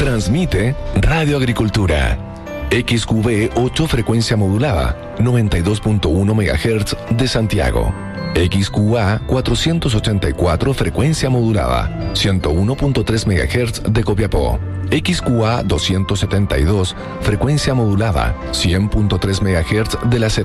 Transmite Radio Agricultura. XQB 8 frecuencia modulada, 92.1 MHz de Santiago. XQA 484 frecuencia modulada, 101.3 MHz de Copiapó. XQA 272 frecuencia modulada, 100.3 MHz de La Serena.